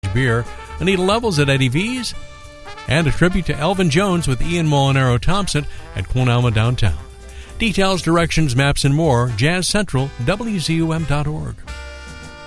Beer, Anita Levels at Eddie V's, and a tribute to Elvin Jones with Ian Molinaro Thompson at Queen Alma Downtown. Details, directions, maps, and more, jazzcentralwzum.org.